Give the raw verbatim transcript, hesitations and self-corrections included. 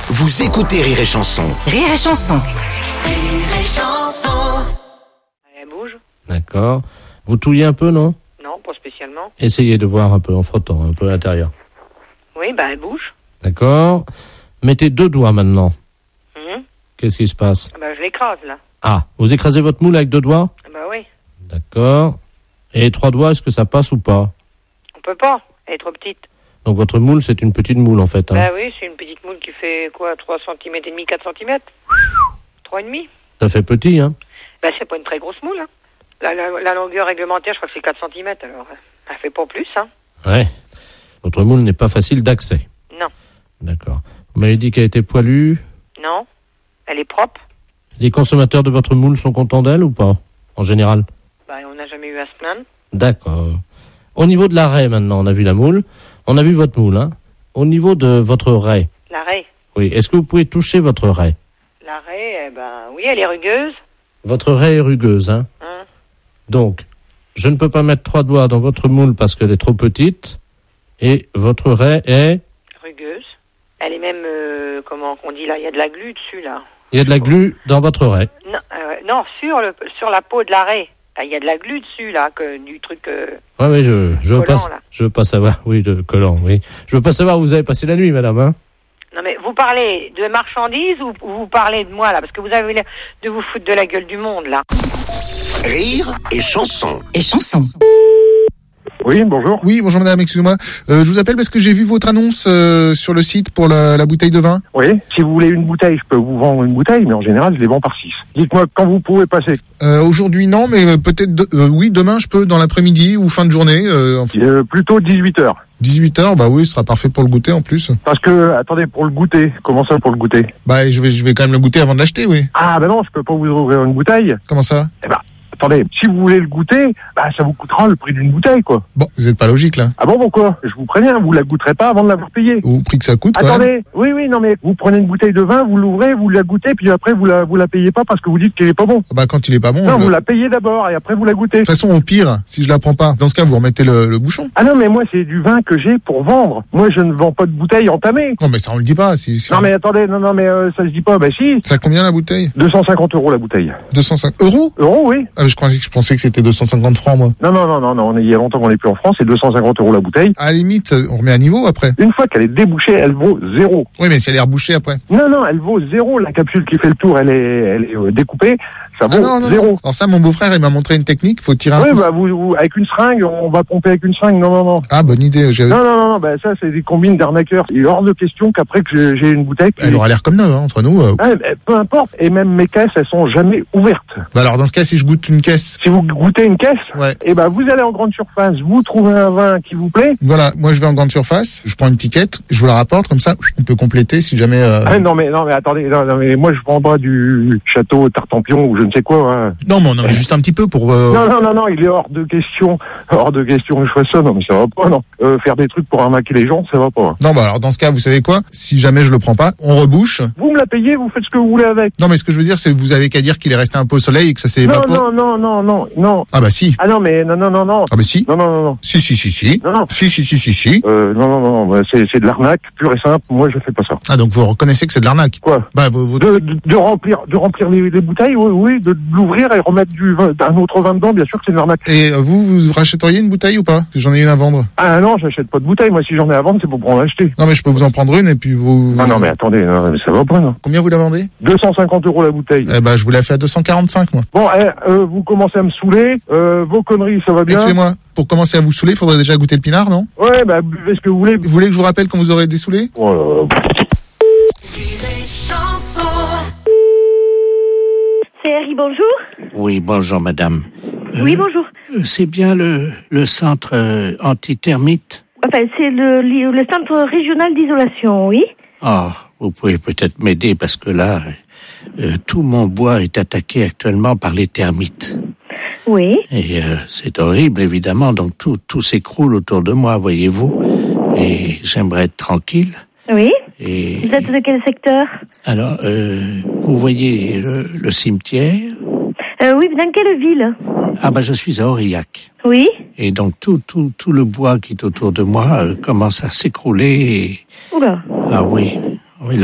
Vous écoutez Rire et Chanson. Rire et Chanson. Rire et Chanson. Elle bouge. D'accord. Vous touillez un peu, non? Non, pas spécialement. Essayez de voir un peu en frottant, un peu à l'intérieur. Oui, bah elle bouge. D'accord. Mettez deux doigts maintenant. Mhm. Qu'est-ce qui se passe? Bah je l'écrase là. Ah, vous écrasez votre moule avec deux doigts? Bah oui. D'accord. Et trois doigts, est-ce que ça passe ou pas? On peut pas. Elle est trop petite. Donc votre moule, c'est une petite moule en fait. Hein. Bah oui, c'est une petite moule qui fait quoi, trois centimètres et demi, quatre centimètres. trois et demi. Ça fait petit, hein? Bah c'est pas une très grosse moule. Hein. La, la, la longueur réglementaire, je crois que c'est quatre centimètres. Alors, elle fait pas plus, hein. Ouais. Votre moule n'est pas facile d'accès. Non. D'accord. Vous m'avez dit qu'elle était poilue. Non. Elle est propre. Les consommateurs de votre moule sont contents d'elle ou pas? En général? Bah on n'a jamais eu à se plaindre. D'accord. Au niveau de la raie, maintenant, on a vu la moule. On a vu votre moule, hein. Au niveau de votre raie. La raie. Oui. Est-ce que vous pouvez toucher votre raie? La raie, eh ben oui, elle est rugueuse. Votre raie est rugueuse, hein. Hein. Donc, je ne peux pas mettre trois doigts dans votre moule parce qu'elle est trop petite. Et votre raie est... Rugueuse. Elle est même, euh, comment on dit là, il y a de la glu dessus là. Il y a de la glu dans votre raie. Non, euh, non sur, le, sur la peau de la raie. Il y a de la glu dessus là, que, du truc... Euh... Oui, oui, je, je veux collant, pas, là. je veux pas savoir. Oui, de collant, oui. Je veux pas savoir où vous avez passé la nuit, madame, hein. Non mais vous parlez de marchandises ou vous parlez de moi là? Parce que vous avez l'air de vous foutre de la gueule du monde là. Rire et Chanson. Et Chanson. Oui, bonjour. Oui, bonjour madame, excusez-moi. Euh, je vous appelle parce que j'ai vu votre annonce euh, sur le site pour la, la bouteille de vin. Oui, si vous voulez une bouteille, je peux vous vendre une bouteille, mais en général, je les vends par six. Dites-moi quand vous pouvez passer. Euh, aujourd'hui non, mais euh, peut-être de- euh, oui, demain je peux dans l'après-midi ou fin de journée. Euh, enfin, Euh, plutôt dix-huit heures. dix-huit heures, bah oui, ce sera parfait pour le goûter en plus. Parce que, attendez, pour le goûter, comment ça pour le goûter? Bah je vais, je vais quand même le goûter avant de l'acheter, oui. Ah ben non, je peux pas vous ouvrir une bouteille. Comment ça? Eh ben, attendez, si vous voulez le goûter, bah ça vous coûtera le prix d'une bouteille, quoi. Bon, vous êtes pas logique là. Ah bon, pourquoi? Je vous préviens, vous la goûterez pas avant de l'avoir payée. Au prix que ça coûte, quand même. Attendez, oui, oui, non mais vous prenez une bouteille de vin, vous l'ouvrez, vous la goûtez, puis après vous la, vous la payez pas parce que vous dites qu'elle est pas bon. Ah bah quand il est pas bon. Non, je- vous De la payez d'abord et après vous la goûtez. toute façon, au pire, si je la prends pas, dans ce cas, vous remettez le, le bouchon. Ah non, mais moi c'est du vin que j'ai pour vendre. Moi je ne vends pas de bouteille entamée. Non mais ça on le dit pas. Si, si Non mais attendez, non, non mais euh, ça se dit pas, bah si. Ça combien la bouteille? deux cent cinquante euros la bouteille. deux cent cinq euros? Euros, oui. Ah, je pensais que je pensais que c'était deux cent cinquante francs moi. Non, non, non, non, non, il y a longtemps qu'on n'est plus en France, c'est deux cent cinquante euros la bouteille. À la limite, on remet à niveau après. Une fois qu'elle est débouchée, elle vaut zéro. Oui, mais si elle est rebouchée après. Non, non, elle vaut zéro. La capsule qui fait le tour, elle est, elle est euh, découpée. Ça vaut Ah non, non, zéro. non. Alors ça, mon beau-frère, il m'a montré une technique. Faut tirer un Oui, coup. bah, vous, vous- avec une seringue, on va pomper avec une seringue. Non, non, non. Ah, bonne idée. J'avais- Non, non, non, non, bah, ça, c'est des combines d'arnaqueurs. Il est hors de question qu'après que j'ai- j'ai une bouteille. qui- Elle aura l'air comme neuve, hein, entre nous. euh. Ah, mais peu importe. Et même mes caisses, elles sont jamais ouvertes. Bah alors, dans ce cas, si je goûte une caisse, Si vous goûtez une caisse, ouais. eh ben, vous allez en grande surface, vous trouvez un vin qui vous plaît. Voilà, moi je vais en grande surface, je prends une piquette, je vous la rapporte, comme ça, on peut compléter si jamais... euh, Ah, non, mais, non, mais attendez, non, non, mais moi, je vends pas du château Tartampion ou je ne sais quoi, hein. Non, mais on en met juste un petit peu pour... euh, Non, non, non, non, il est hors de question, hors de question que je fasse ça, non, mais ça va pas, non. Euh, faire des trucs pour arnaquer les gens, ça va pas. Non, bah alors dans ce cas, vous savez quoi? Si jamais je le prends pas, on rebouche. Vous me la payez, vous faites ce que vous voulez avec. Non, mais ce que je veux dire, c'est que vous avez qu'à dire qu'il est resté un peu au soleil et que ça s'est Non, évaporé. non, non, non, non, non. Ah bah si. Ah non, mais non, non, non, non. Ah bah si. Non, non, non, non. Si, si, si, si. Non, non. Si, si, si, si, si. Euh, non, non, non, non, bah, c'est, c'est de l'arnaque, pure et simple. Moi, je fais pas ça. Ah, donc vous reconnaissez que c'est de l'arnaque. Quoi? Bah, vous, vous- De, de, de remplir, de remplir les, les bouteilles, oui, oui, de, de l'ouvrir et remettre du vin, un autre vin dedans, bien sûr que c'est de l'arnaque. Et euh, vous, vous rachèteriez une bouteille ou pas? Que j'en ai une à vendre. Ah non, j'achète pas de bouteille. Moi, si j'en ai à vendre, c'est pour en acheter. Non, mais je peux vous en prendre une et puis vous... Ah non, mais attendez, non, mais ça va pas, non. Combien vous la vendez? deux cent cinquante euros la bouteille. Eh bah, je vous la fais à deux cent quarante-cinq, moi. Bon, eh, euh, vous commencez à me saouler. Euh, vos conneries, ça va bien. Excusez-moi, pour commencer à vous saouler, il faudrait déjà goûter le pinard, non? Ouais, bah, buvez ce que vous voulez. Vous voulez que je vous rappelle quand vous aurez dessoulé? Oh là là. Rire et Chanson. C'est Harry, bonjour. Oui, bonjour madame. Euh, Oui, bonjour. euh, C'est bien le, le centre euh, antithermite? Enfin, c'est le, le centre régional d'isolation, oui. Oh, vous pouvez peut-être m'aider parce que là, euh, tout mon bois est attaqué actuellement par les termites. Oui. Et euh, c'est horrible, évidemment, donc tout, tout s'écroule autour de moi, voyez-vous. Et j'aimerais être tranquille. Oui. Et Vous êtes de quel secteur? alors, euh, vous voyez le, le cimetière? euh, Oui, dans quelle ville? Ah ben, je suis à Aurillac. Oui. Et donc tout, tout, tout le bois qui est autour de moi euh, commence à s'écrouler. Et... Oula. Ah oui,